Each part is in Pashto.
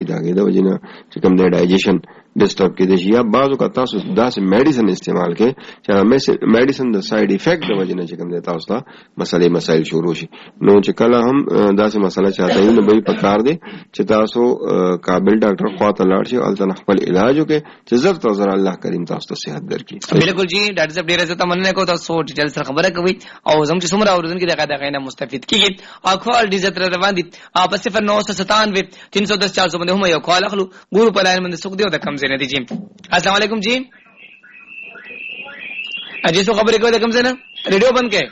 داګه د وجنه چې کوم د ډایجیشن ډسټرب کې دي یا بعضو کا تاسو داسې میډیسن استعمال کې چې میډیسن د ساید افیکټ د وجنه چې کوم د تاسو ته مسائل شروع شي نو چې کله هم داسې مسله چاته یو نه به پکار دي چې تاسو قابل ډاکټر خواته لاړ شي او تل خپل علاج وکړي چې زر تو زر الله کریم تاسو ته صحت درکړي. بالکل جی ډاکټر صاحب ډیره زه تمنه کوم تاسو ډیټیل سره خبره کوي او زموږ چې څومره اوریدونکو دغه نه مستفید کیږي او کال ډیزه تر روان دي په 0997 310 400 باندې هم یو کال اخلو ګورو په لاین باندې سوق دی او د کم زینه دي جی. السلام علیکم جی. اجي سو خبرې کوي د کم زینه ریډیو بند کړئ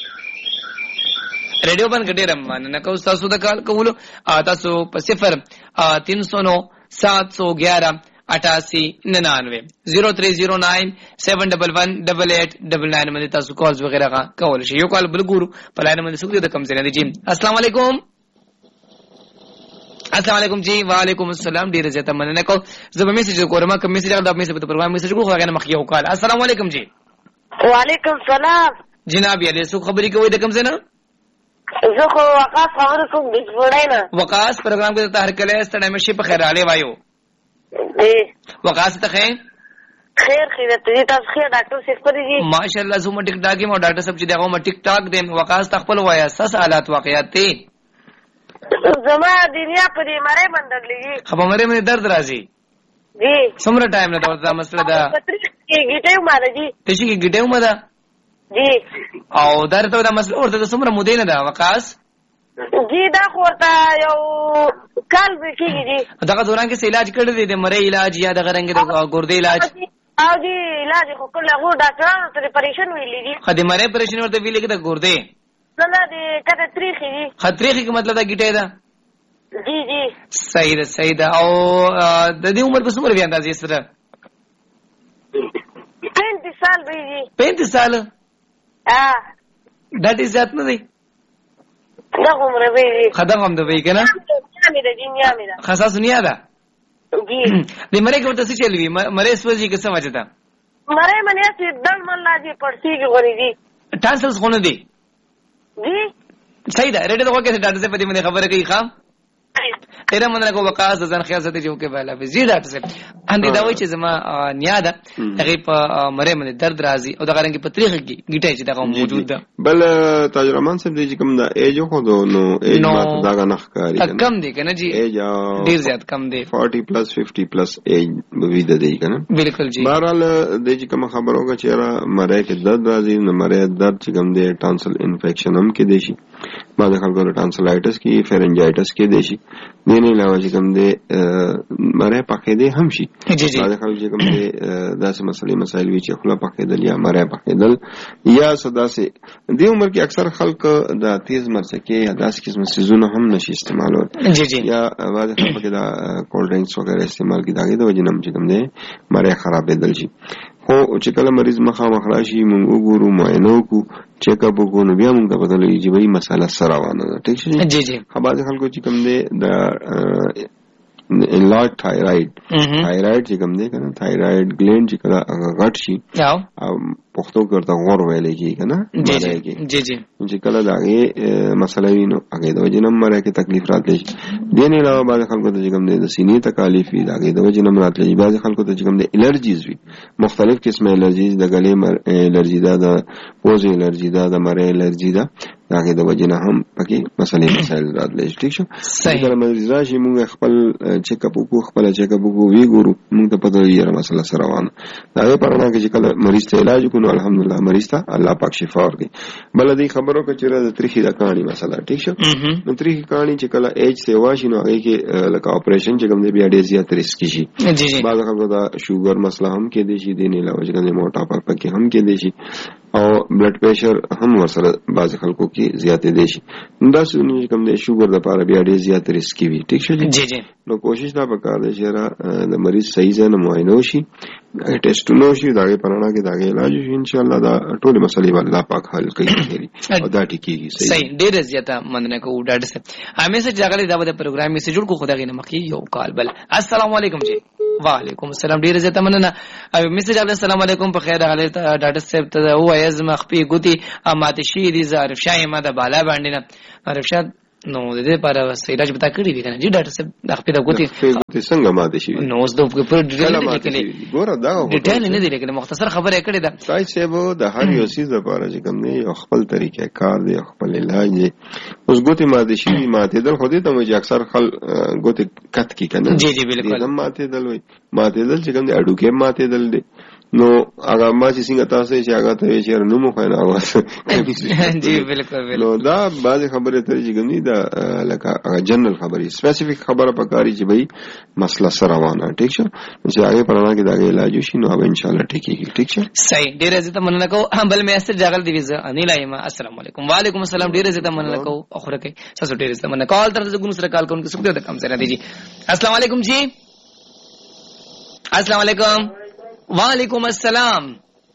ډیر مننه کوم تاسو د کال کولو تاسو په 0309 711 8899 0309 7118899 باندې تاسو کالز وغیرہ کول شي. یو کال بل ګورو په لاین باندې سوق دی د کم زینه دي جی. السلام علیکم. السلام علیکم جی. وعلیکم السلام. ډیر زیاته مننه کوم زه به میسج کوم کوم میسج دا میسج په پروګرام میسج کوم هغه نه مخ یو کال. السلام علیکم جی. وعلیکم السلام جناب یې سو خبرې کوي د کم زینه زه خو وقاص خبرې کوم د وړاینه وقاص پروګرام کې ته هر کله ستړی مشي په خیر علي وایو وقاص ته خیر ته تاسو خیر ډاکټر صاحب پرې دي ماشاءالله زما ټیک ټاک مو ډاکټر صاحب چې دغه ما ټیک ټاک دیم وقاص تخپل وایا سس حالات واقعیات ته زما دنیا په دې مړې باندې خبر مړې مې درد راځي جی څومره ټایم نه دا مسله ده کې ګټیو ماده جی تشي کې ګټیو ماده جی او درته دا مسله ورته څومره مودې نه ده وقاص جی دا خورته یو کال به کېږي جی دغه دوران کې علاج کړی دی د مړې علاج یا د غرنګ د ګردې علاج او جی علاج خو کله غو ډاکټرانو ته پریشان ویلې دي خدای مړې پریشان ورته ویلې کې د ګردې نه دې کته تریخي دي خطرېخي کې مطلب دا ګټې ده جی جی صحیح ده او د دې عمر په څومره بیا اندازې سره 35 سال به جی 35 سال دا دې زیات نه دی دا عمر به جی خدام هم دی کنه مې د دنیا مې ده خاصه دنیا ده جی دې مړې کې ورته څه چلوي مړې سوځي که څه وجه ده مړې منه چې دل من لاجی پړسي کې غوري دي ټانسلز خونه دي جی صحیح ده ریډه دغه کې ډاکټر صاحب دې باندې خبره کوي خام ایره مننه کو وقاص ځان خیال ساتي جو کې بالا به زیات څه اندې دا وایي چې زما نیا ده هغه په مړې باندې درد راځي او دا غرنګ په تاریخ کې ګټه چې دا موجود ده بل تاجرمان صاحب دې کوم دا ایج خو نو ایج ما دا نه ښکاری کم دي کنه جی ایج ډیر زیات کم دي 40 پلس 50 پلس ایج وی ده دی کنه بالکل جی بهرحال دې چې کوم خبر ہوگا چې را مړې کې درد راځي نو مړې درد چې کوم دي ټانسل انفیکشن هم کې دي شي ما د خلکو ټانسلایټس کې فرنجایټس کې دي شي دینه علاوه چې کوم دي مړې پخې دي هم شي ما د خلکو چې کوم دي داسې مسائل وی چې خپل پخې دل یا مړې پخې دل یا صدا سي دې عمر کې اکثر خلک د تیز مرڅکې یا داسې قسم سيزونه هم نشي استعمالول یا واځ خلک کې دا کولډ ډرینکس وغیرہ استعمال کې داګه د وجنم چې کوم دي مړې خرابې دل شي خو چې کله مریض مخامخ راشي موږ وګورو معاینه وکړو چیک اپ وکړو نو بیا موږ ته پته لګي چې وایي مسله سره روانه ده ټیک شي جی جی خبره خلکو چې کوم دی د انلاج تایراید چې کوم دی کنه تایراید ګلینډ چې کله غټ شي او پښتو کې ورته غور ویل کېږي کنه جی جی چې کله داغه مسله وینو هغه د وجنم مړه کې تکلیف راتلی دین علاوه بعض خلکو ته چې کوم دی د سینې تکالیف وي داغه د وجنم راتلی بعض خلکو ته چې کوم دی الرجیز وي مختلف قسمه الرجیز د غلې الرجی ده د پوز الرجی ده د مړې الرجی ده داغه د وجنه هم پکې مسائل راتلی ټیک شو کله مریض راشي موږ خپل چیک اپ وکړو وی ګورو موږ ته پته لري مسله سره روانه داغه پرونه کې چې کله مریض ته علاج نو الحمدلله مریض ته الله پاک شفا ورکړي بل دې خبرو کې چې د تاریخي د کہانی مسله ټیک شو نو تاریخي کہانی چې کله ایج سی واشي نو هغه کې لکه اپریشن چې کوم دی بیا ډیر زیات ریسک شي بعض خلکو دا شوګر مسله هم کې دي شي دینه علاوه چې کوم موټاپا پکې هم کې دي شي او بلډ پریشر هم ورسره بعض خلکو کې زیاتې دي شي دا څنګه کوم دی شوګر د لپاره بیا ډیر زیات ریسک وي ټیک شو جی جی نو کوشش دا وکړئ چې د مریض صحیح ځای معاینه وشي ټیسټونه وشي داغه پرانا کې داغه علاج شي ان شاء الله دا ټول مسلې الله پاک حل کوي او دا ټیکيږي صحیح ډیر زیاته مننه کو ډاډ سه همې سره ځاګلې دا د پروګرام می سره جوړ کو خدای نه مخکي یو کال بل السلام علیکم جی وعلیکم السلام ډیر زیاته مننه میسج علی السلام علیکم په خیر حالت ډاډ صاحب ته وایز مخفي ګوتی ماته شي دي عارف شاه ما د بالا باندې نه عارف شاه نو د دې لپاره علاج بتا کړی دی کنه جی ډاکټر صاحب د خپل غوتی څنګه ماده شي نو اوس د پر ډیټیل نه لیکلي ګوره دا ډیټیل نه دی لیکلي مختصر خبره کړې ده سای صاحب د هر یو سیز لپاره چې کوم دی خپل طریقې کار دی خپل علاج دی اوس ګوتی ماده شي ماته دل خو دې ته چې اکثر خل ګوتی کټ کی کنه جی جی بالکل ماته دل وي ماته دل چې کوم دی اډو کې ماته دل دی نو هغه ما چې څنګه تاسو چې هغه ته چې نو مو خو نه اواز جی بالکل نو دا بعض خبره ته چې کوم دی دا لکه جنرال خبري سپیسیفیک خبره پکاري چې بھئی مسله سره روانه ٹھیک شه چې هغه پرانا کې دا علاج شي نو ان شاء الله ټیکيږي ٹھیک شه صحیح ډیر عزت مننه کو بل مې اثر جاګل دی ویزه انیل ایما السلام علیکم وعلیکم السلام ډیر عزت مننه کو اخره کې تاسو ډیر عزت مننه کال تر څو سره کال کوونکو څه د کم سره دی جی السلام علیکم جی السلام علیکم وعلیکم السلام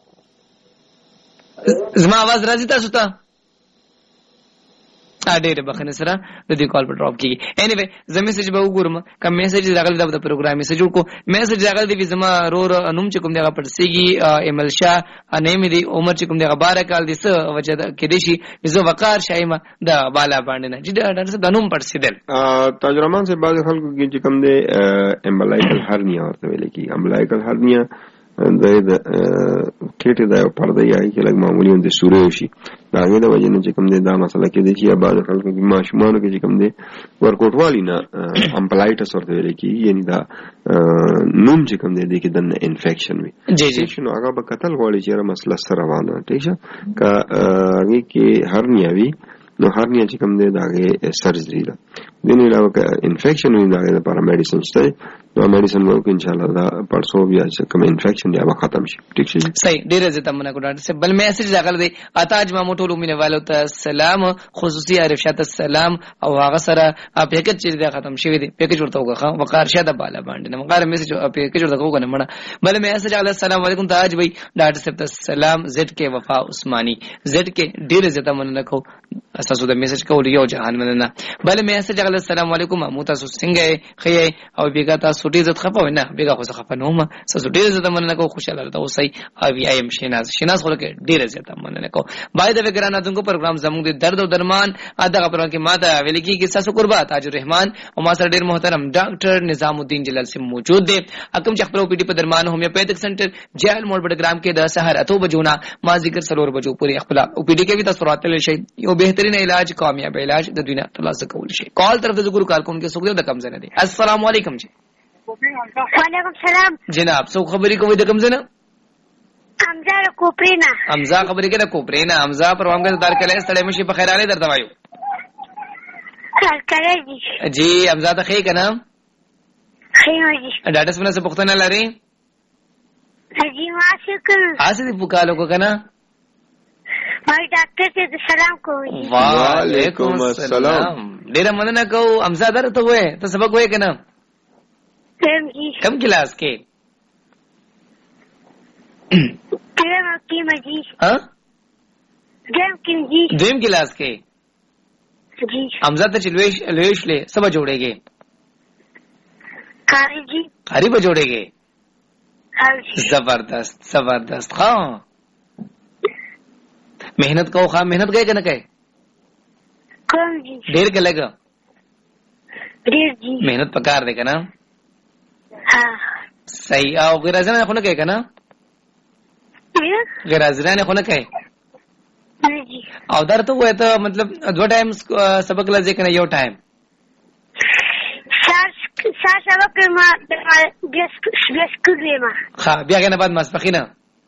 زما आवाज راځي تاسو ته ډېر بخنه سره د دې کال په ډراپ کیږي انیوی زه میسج به وګورم کوم میسج راغلی دا د پروګرام میسج جوړ کو میسج راغلی دی زما رور نوم چې کوم دغه پړسیږي ایمل شاه انیم دی عمر چې کوم دغه 12 کال دي څه وجه کې دي شي زه وقار شایمه د بالا باندې نه چې د نوم پړسیدل تجربه سے بعض خلکو کې چې کوم دی امبلایکل هرنیا ورته ویل کی امبلایکل هرنیا د ټیټه د پرده یا کې لګ معمولی د سورې شي دا غوډه وجه نه چې کوم دی دا مسله کې دي چې بعض خلکو کې ماشومان کې چې کوم دی ورکوټوالی نه امپلایټس ورته ویل کی یعنی دا نوم چې کوم دی د کې د انفیکشن وي جی جی نو هغه به قتل غواړي چې مسله سره روانه ٹھیک شه کا هغه کې هرنیا وي نو هرنیا چې کوم دی دا غي سرجری ده دنه علاوه انفیکشن وي دا غي لپاره میډیسن شته نو میډیسن ورکو ان شاء الله دا پرسو بیا چې کوم انفیکشن دی هغه ختم شي ٹھیک شي صحیح ډیر عزت مننه کو ډاکټر صاحب بل میسج راغلی دی اتاج مامو ټولو مینه والو ته سلام خصوصي عارف شاه ته سلام او هغه سره پیکج چې دا ختم شوی دی پیکج ورته وګه وقار شاده بالا باندې نو مقار میسج پیکج ورته وګه نه مړه بل میسج علی السلام علیکم تاج بھائی ډاکټر صاحب ته سلام زد کې وفا عثماني زد کې ډیر عزت مننه کو اساسو د میسج کول یو جهان مننه بل میسج علی السلام علیکم مو تاسو څنګه خی او بیګه تاسو ډیر عزت خپه نه بیګه خو خپه نه ما تاسو ډیر عزت مننه کو خوشاله راته اوسئ او وی ایم شیناز خو کې ډیر عزت مننه کو باید د وګرانه دغه پروګرام زموږ د درد او درمان دغه پروګرام کې ماده ویل کیږي تاسو قربات تاج الرحمن او ما سره ډیر محترم ډاکټر نظام الدین جلال سے موجود دي اکم چې خپل او پی ډی په درمان هومیوپیتھک سنټر جیل موډ بډګرام کې د سحر اتو بجونا ما ذکر سلور بجو پوری خپل او پی ډی کې وی تاسو راتل شي یو بهترین علاج کامیاب علاج د دنیا ترلاسه کول شي کال طرف د ګورو کال کوم کې سګو د کم زنه دي السلام علیکم جی وعلیکم السلام جناب سو خبرې کوي د کم زنه حمزه کوپرینا حمزه خبرې کې د کوپرینا حمزه پروام کې دار کله ستړی مشي په خیراله درته وایو کله جی حمزه ته خې کنه خیو جی ډاټا سمونه څه پختنه لري جی ما شکر اسه دې پکالو کو کنه مای ډاکټر ته سلام کوي وعلیکم السلام ډیر مننه کو حمزه درته وې ته سبق وې کنه کم کلاس کې دویم کلاس کې حمزه ته چلویش لے سب جوڑے گے قاری به جوڑے گے زبردست زبردست خواہ محنت کو خواہ محنت گئے کہ نہ کہے ډیر کے لگا محنت پکار دے کا نا صحیح او غیر ازرانه خو نه کوي کنه غیر ازرانه خو نه کوي او درته وای ته مطلب دو ټایم سبق لږه کنه یو ټایم سار سبق ما بیس کوي ما ها بیا کنه بعد مسبخینه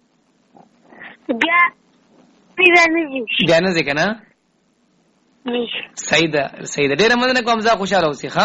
بیا نه ځکه نه صحیح ده ډیر مننه کوم ځا خوشاله اوسې ها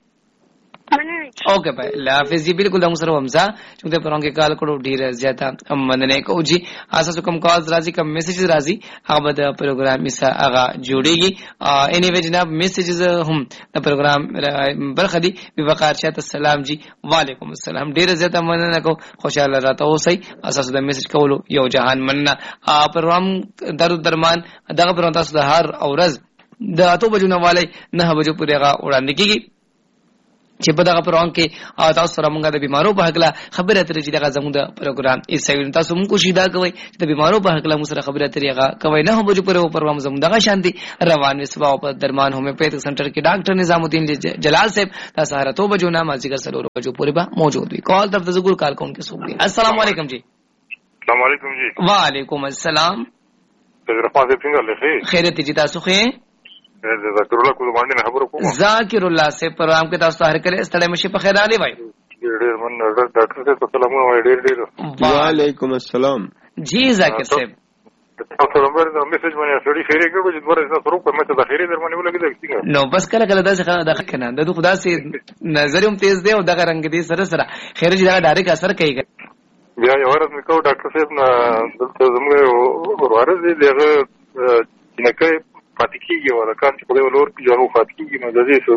اوکے بھائی اللہ حافظ جی بالکل دم سر حمزہ چونکہ پروں کے کال کڑو ډیر زیاته مننه کو جی اساس کوم کالز راځي کوم میسجز راځي هغه د پروګرام میسا هغه جوړیږي اني وی جناب میسجز هم د پروګرام برخه دي وقار شات السلام جی وعلیکم السلام ډیر زیاته مننه کو خوشاله راته اوسئ اساس د میسج کولو یو جهان مننه پروګرام درد درمان دغه پرون تاسو د هر اورز د اتو بجو نه والي 9 بجو پورې هغه وړاندې کیږي چې په دغه پروګرام کې تاسو سره موږ د بیمارو په حق لا خبرې اترې چې دغه زموږ د پروګرام ایسوي تاسو موږ کوشش دا کوي چې د بیمارو په حق لا موږ سره خبرې اترې هغه کوي نه هم په پروګرام زموږ دغه شانتي روان وسبا په درمان هومیوپیتھک سنټر کې ډاکټر نظام الدین جلال صاحب تاسو سره 2 بجو نه مازیګر سره 2 بجو پورې به موجود وي کال طرف ته ضرور کال کوونکې سوګ السلام علیکم جی السلام علیکم جی وعلیکم السلام رحمان صاحب څنګه لخي خیرت جی تاسو خې ذکر الله کو باندې خبرو کوم ذاکر الله سے پروگرام کې تاسو هر کله استړی مشي په خیر علي وای ډېر من ډاکټر صاحب السلام علیکم وعلیکم السلام جی ذاکر صاحب تاسو نمبر د میسج باندې سړي خیره کې چې ورته تاسو روپ په مته د خیره درمنه ولګي څنګه نو بس کله کله دا څنګه د کنه د خدا سي نظر هم تیز دی او دغه رنگ دی سره سره خیره چې دا ډایرک اثر کوي بیا یو ورځ مې کو ډاکټر صاحب نه دلته زموږ ورورز دی دغه جنکه پاتې کیږي ولا کار چې په ولور کې جوړو پاتې کیږي نو د دې څه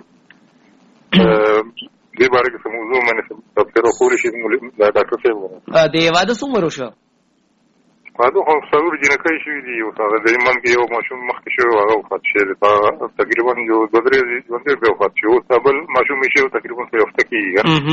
دې باره کې موضوع باندې تفسیر وکړي چې ډاکټر صاحب د واده څومره شو واده خو څلور جنکه شي دی او هغه د ایمان کې یو ماشوم مخکې شو هغه وفات شو تقریبا یو 2-3 ژوند به وفات شو تابل ماشوم شي تقریبا په هفته کې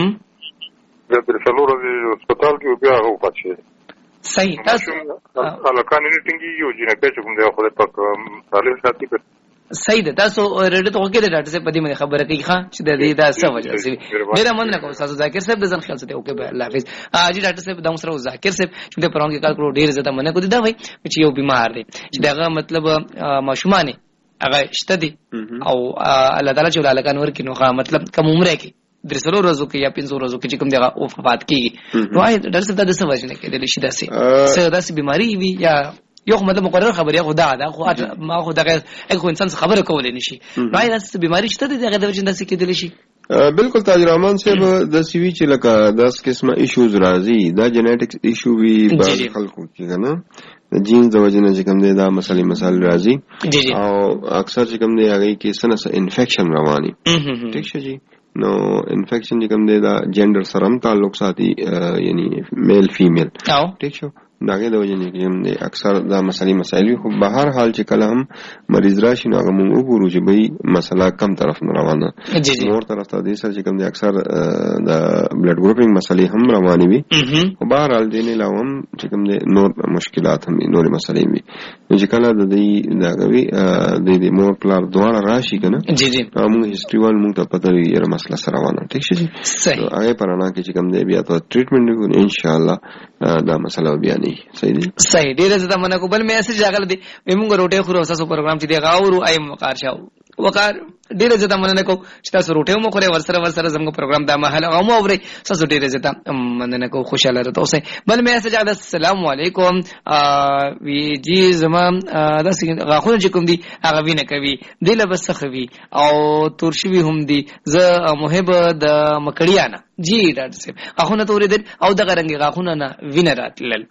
د څلور هسپتال کې بیا هغه وفات شو صحیح تاسو الکان نیټینګي یو جنکه چې کوم دی خو د پک سالم ساتي صحیح ده تاسو رډ ته وګورئ ډاکټر صاحب په دې باندې خبره کوي ښا چې د دې دا څه وجه سي ډیر مننه کوم تاسو ذاکر صاحب د ځن خیال ساتي اوکې الله حافظ اجي ډاکټر صاحب د مسره ذاکر صاحب چې د پرون کې کار کړو ډیر زته مننه کو دي دا وای چې یو بیمار دی چې دغه مطلب ماشومان هغه شته دي او الله تعالی چې ولکان ورکې نو مطلب کوم عمره کې درسلو ورځو کې یا 500 ورځو کې چې کوم دغه وفات کیږي نو آی ډاکټر صاحب د څه وجه نه کېدل شي داسې بیماری وي یا یو مطلب مقرر خبره خدا دا خو ما خو دغه اګه انسان خبره کولای نشي نو آی داسې بیماری شته دغه د وجه داسې کېدل شي بالکل تاج رحمان صاحب د سوي چې لکه 10 قسمه ایشوز راځي دا جنیټکس ایشو وی بعض خلکو کې کنه جین د وجه نه چې کوم دی دا مسائل راځي او اکثر چې کوم دی هغه کې سنس انفیکشن رواني ٹھیک شي جی نو انفیکشن چې کوم دی دا جندر سره هم تعلق ساتي یعنی میل فیمیل ٹھیک شو داګه د وجه نه کوم دی اکثر دا مسائل خو به هر حال چې کله هم مریض راشي نو هغه موږ وګورو چې به مسله کم طرف نه روانه نور طرف ته دي سره چې کوم دی اکثر د بلډ ګروپینګ مسلې هم روانې وي او به هر حال دې نه لاوم چې کوم دی نور مشکلات هم نور مسلې وي چې کله د دې داګوي د مور پلار دواړه راشي کنه موږ هیستوري وال موږ ته پته وي یره مسله سره روانه ټیک شي هغه پرانا کې چې کوم دی بیا ته ټریټمنټ وکړو ان شاء الله دا مسله بیا نه صحیح ډیر زده منه کو بل میسج راغله دي موږ روټه خورو تاسو پروګرام چې دی غاورو ایم وقار شاو وقار ډیر زده منه کو چې تاسو روټه مو خوري ورسره زموږ پروګرام د محل او مو اوري تاسو ډیر زده منه کو خوشاله راته اوسه بل میسج راغله السلام علیکم وی جی زمام دا څنګه غاخونه چې کوم دي هغه وینه کوي دله بس خوي او تورشوي هم دي ز محب د مکړیانه جی ډاکټر صاحب غاخونه تورې دي او دغه رنګ غاخونه نه وینه راتلل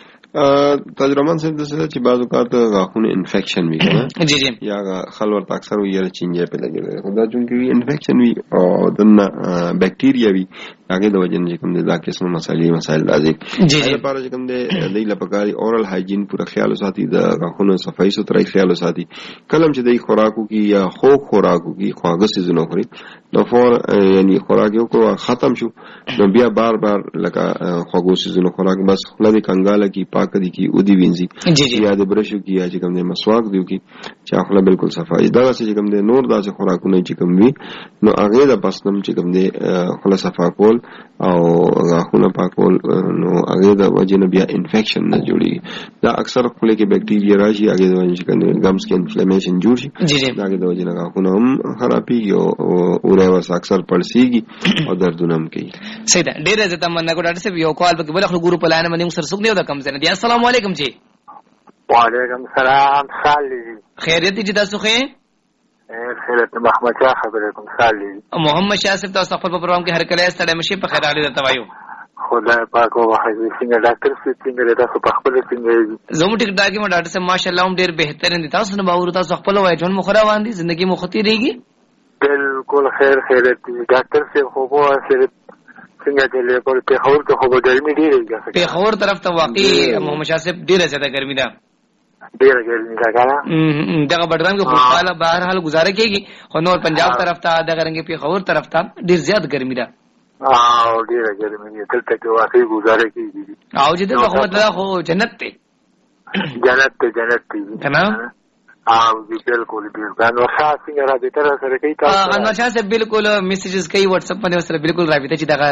تجربان صاحب د څه چې بعض اوقات غاښونه انفیکشن وي کنه جی جی یا خلور اکثر وي یا چینجه په لګي خدا چون کې انفیکشن وي او دنه بکټیریا وي هغه د وجه نه کوم د دا قسم مسائل راځي جی جی لپاره چې کوم د لپاره اورال هایجین پورا خیال ساتي د غاښونو صفائی سترای خیال ساتي کلم چې د خوراکو کې یا خوراکو کې خواږه سيزونه خوري نو فور یعنی خوراک یو کو ختم شو نو بیا بار لکه خواږه سيزونه خوراک بس خلک کنګاله کی پاک دي کی او دی وینځي یا د برشو کی یا چې کوم د مسواک دیو کی چې خپل بالکل صفائی دا چې کوم د نور داسې خوراکونه چې کوم وي نو هغه د پسنم چې کوم د خپل صفا کول او غاښونه پاکول نو هغه د وجه نه بیا انفیکشن نه جوړي دا اکثر خپل کې بکټیریا راشي هغه د وجه کنه ګمز کې انفلیمیشن جوړ شي دا د وجه نه غاښونه هم خرابيږي او ورېوس اکثر پړسيږي او دردونه هم کوي صحیح ده ډېر زته مننه کو ډاکټر صاحب یو کال په بل خپل ګورو په لاینه باندې سر سګنیو دا کم زنه دي السلام علیکم جی وعلیکم السلام صالح خیریت دي تاسو خې خیرت محمد شاه خبرکم صالح محمد شاه صاحب تاسو خپل پروګرام کې هر کله ستړي مشي په خیر علي درته وایو خدای پاک او حضرت څنګه ډاکټر څنګه تاسو په خپل څنګه زموږ ټیک دا کې مو ډاکټر صاحب ماشاءالله هم ډېر بهترین دي تاسو نه باور تاسو خپل وای جون مخره باندې ژوندۍ مو خطي رہیږي بالکل خیرت ډاکټر صاحب خو خیرت څنګه دې په خبر ته خو ګرمي ډیره ده په خبر طرف ته واقعي محمد شاه صاحب ډیره زیاته ګرمي ده ډېره ګرمي ده کنه. دغه بډران کې خوشاله بهر حال گزاره کیږي، خو نور پنجاب طرف ته دغه رنګ پیښور طرف ته ډیر زیات ګرمي ده. ډېره ګرمي ده دلته کې واقعي گزاره کیږي. او چې دغه حکومت لا خو جنت ته جنت دی کنه. بالکل انور شاه څنګه رابطه سره کوي تاسو؟ انور شاه صاحب بالکل میسجز کوي واتس اپ باندې سره بالکل رابطه چې دغه